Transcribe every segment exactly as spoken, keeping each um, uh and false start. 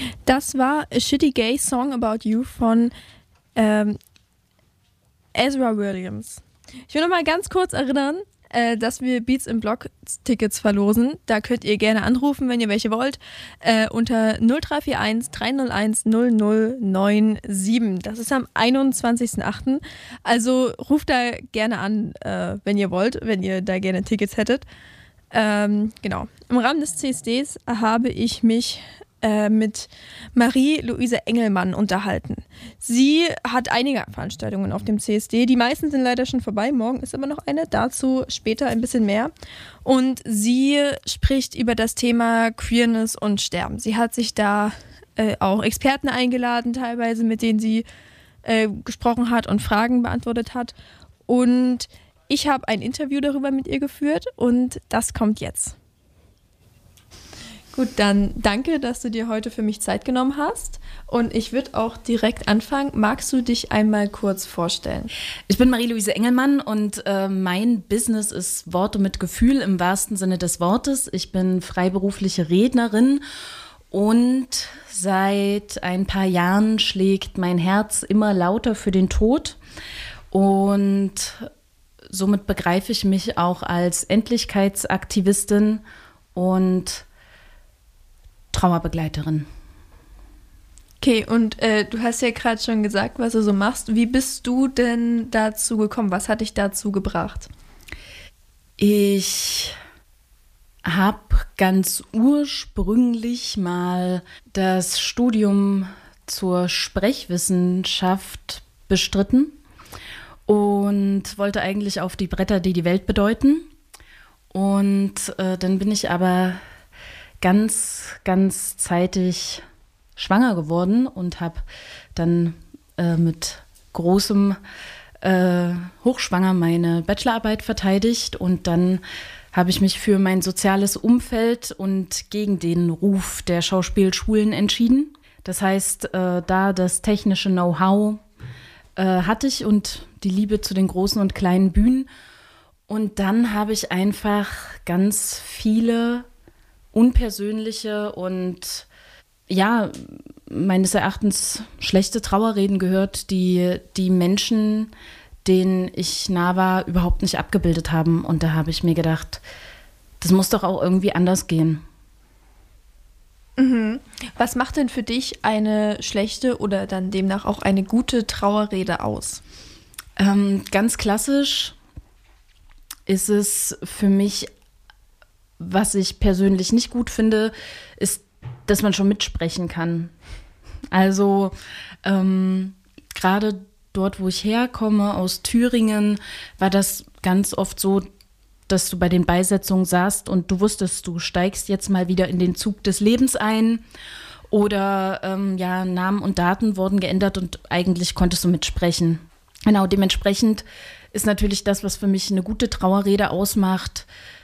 Das war A Shitty Gay Song About You von ähm, Ezra Williams. Ich will noch mal ganz kurz erinnern, äh, dass wir Beats im Blog Tickets verlosen. Da könnt ihr gerne anrufen, wenn ihr welche wollt, äh, unter null drei vier eins drei null eins null null neun sieben. Das ist am einundzwanzigsten achten Also ruft da gerne an, äh, wenn ihr wollt, wenn ihr da gerne Tickets hättet. Ähm, genau. Im Rahmen des C S Ds habe ich mich äh, mit Marie-Luise Engelmann unterhalten. Sie hat einige Veranstaltungen auf dem C S D. Die meisten sind leider schon vorbei. Morgen ist aber noch eine. Dazu später ein bisschen mehr. Und sie spricht über das Thema Queerness und Sterben. Sie hat sich da äh, auch Experten eingeladen, teilweise, mit denen sie äh, gesprochen hat und Fragen beantwortet hat. Und ich habe ein Interview darüber mit ihr geführt und das kommt jetzt. Gut, dann danke, dass du dir heute für mich Zeit genommen hast. Und ich würde auch direkt anfangen. Magst du dich einmal kurz vorstellen? Ich bin Marie-Luise Engelmann und äh, mein Business ist Worte mit Gefühl im wahrsten Sinne des Wortes. Ich bin freiberufliche Rednerin und seit ein paar Jahren schlägt mein Herz immer lauter für den Tod. Und somit begreife ich mich auch als Endlichkeitsaktivistin und Trauerbegleiterin. Okay, und äh, du hast ja gerade schon gesagt, was du so machst. Wie bist du denn dazu gekommen? Was hat dich dazu gebracht? Ich habe ganz ursprünglich mal das Studium zur Sprechwissenschaft bestritten und wollte eigentlich auf die Bretter, die die Welt bedeuten. Und äh, dann bin ich aber ganz, ganz zeitig schwanger geworden und habe dann äh, mit großem äh, Hochschwanger meine Bachelorarbeit verteidigt. Und dann habe ich mich für mein soziales Umfeld und gegen den Ruf der Schauspielschulen entschieden. Das heißt, äh, da das technische Know-how äh, hatte ich und die Liebe zu den großen und kleinen Bühnen. Und dann habe ich einfach ganz viele unpersönliche und ja, meines Erachtens schlechte Trauerreden gehört, die die Menschen, denen ich nah war, überhaupt nicht abgebildet haben. Und da habe ich mir gedacht, das muss doch auch irgendwie anders gehen. Mhm. Was macht denn für dich eine schlechte oder dann demnach auch eine gute Trauerrede aus? Ähm, ganz klassisch ist es für mich, was ich persönlich nicht gut finde, ist, dass man schon mitsprechen kann. Also ähm, gerade dort, wo ich herkomme, aus Thüringen, war das ganz oft so, dass du bei den Beisetzungen saßt und du wusstest, du steigst jetzt mal wieder in den Zug des Lebens ein. Oder ähm, ja, Namen und Daten wurden geändert und eigentlich konntest du mitsprechen. Genau, dementsprechend ist natürlich das, was für mich eine gute Trauerrede ausmacht,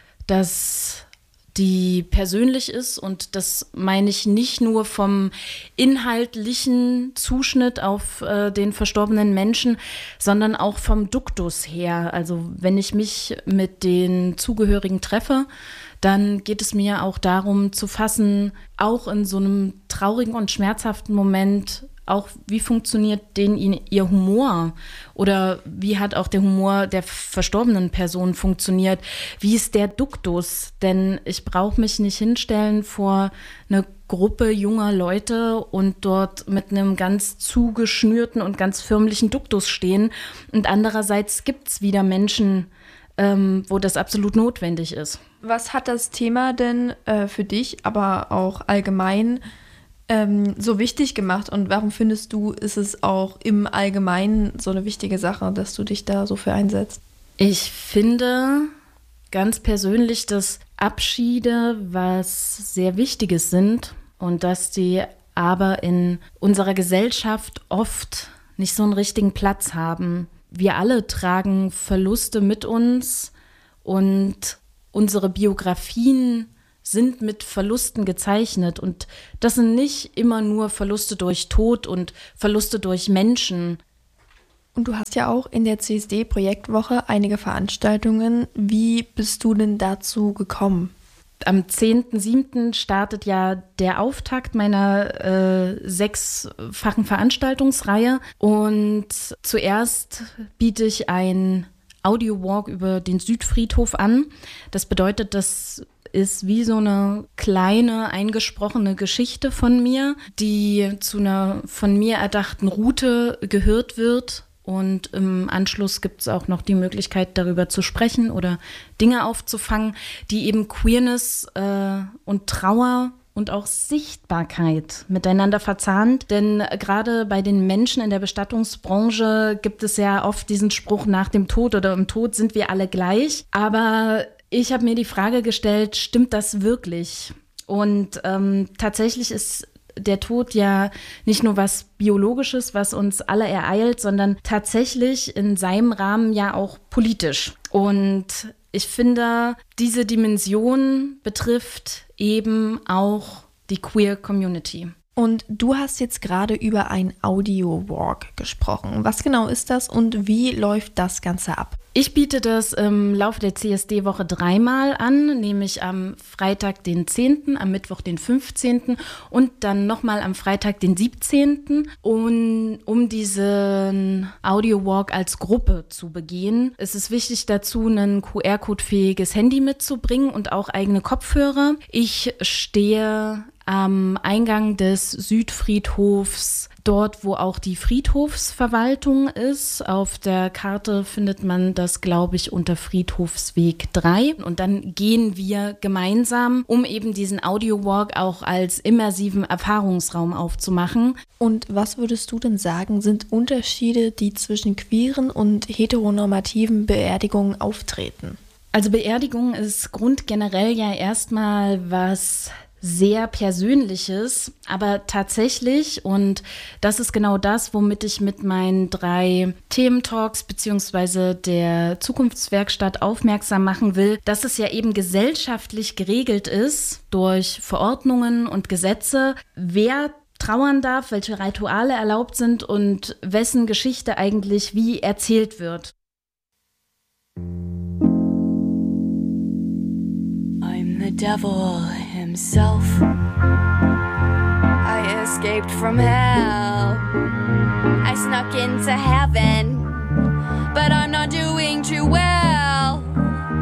dass die persönlich ist, und das meine ich nicht nur vom inhaltlichen Zuschnitt auf äh, den verstorbenen Menschen, sondern auch vom Duktus her. Also wenn ich mich mit den Zugehörigen treffe, dann geht es mir auch darum zu fassen, auch in so einem traurigen und schmerzhaften Moment, auch wie funktioniert denen ihr Humor oder wie hat auch der Humor der verstorbenen Person funktioniert? Wie ist der Duktus? Denn ich brauche mich nicht hinstellen vor eine Gruppe junger Leute und dort mit einem ganz zugeschnürten und ganz förmlichen Duktus stehen. Und andererseits gibt es wieder Menschen, ähm, wo das absolut notwendig ist. Was hat das Thema denn äh, für dich, aber auch allgemein Ähm, so wichtig gemacht, und warum findest du, ist es auch im Allgemeinen so eine wichtige Sache, dass du dich da so für einsetzt? Ich finde ganz persönlich, dass Abschiede was sehr Wichtiges sind und dass die aber in unserer Gesellschaft oft nicht so einen richtigen Platz haben. Wir alle tragen Verluste mit uns und unsere Biografien sind mit Verlusten gezeichnet. Und das sind nicht immer nur Verluste durch Tod und Verluste durch Menschen. Und du hast ja auch in der C S D-Projektwoche einige Veranstaltungen. Wie bist du denn dazu gekommen? Am zehnten siebten startet ja der Auftakt meiner äh, sechsfachen Veranstaltungsreihe und zuerst biete ich ein Audio-Walk über den Südfriedhof an. Das bedeutet, das ist wie so eine kleine, eingesprochene Geschichte von mir, die zu einer von mir erdachten Route gehört wird. Und im Anschluss gibt es auch noch die Möglichkeit, darüber zu sprechen oder Dinge aufzufangen, die eben Queerness äh, und Trauer und auch Sichtbarkeit miteinander verzahnt. Denn gerade bei den Menschen in der Bestattungsbranche gibt es ja oft diesen Spruch, nach dem Tod oder im Tod sind wir alle gleich. Aber ich habe mir die Frage gestellt, stimmt das wirklich? Und ähm, tatsächlich ist der Tod ja nicht nur was Biologisches, was uns alle ereilt, sondern tatsächlich in seinem Rahmen ja auch politisch. Und ich finde, diese Dimension betrifft eben auch die Queer Community. Und du hast jetzt gerade über ein Audio-Walk gesprochen. Was genau ist das und wie läuft das Ganze ab? Ich biete das im Laufe der C S D-Woche dreimal an, nämlich am Freitag den zehnten, am Mittwoch den fünfzehnten und dann nochmal am Freitag den siebzehnten. Und um diesen Audio-Walk als Gruppe zu begehen, ist es wichtig dazu, ein Q R-Code-fähiges Handy mitzubringen und auch eigene Kopfhörer. Ich stehe am Eingang des Südfriedhofs, dort, wo auch die Friedhofsverwaltung ist. Auf der Karte findet man das, glaube ich, unter Friedhofsweg drei. Und dann gehen wir gemeinsam, um eben diesen Audio-Walk auch als immersiven Erfahrungsraum aufzumachen. Und was würdest du denn sagen, sind Unterschiede, die zwischen queeren und heteronormativen Beerdigungen auftreten? Also Beerdigung ist grundgenerell ja erstmal was sehr Persönliches, aber tatsächlich, und das ist genau das, womit ich mit meinen drei Thementalks beziehungsweise der Zukunftswerkstatt aufmerksam machen will, dass es ja eben gesellschaftlich geregelt ist durch Verordnungen und Gesetze, wer trauern darf, welche Rituale erlaubt sind und wessen Geschichte eigentlich wie erzählt wird. I'm the devil himself. I escaped from hell. I snuck into heaven, but I'm not doing too well.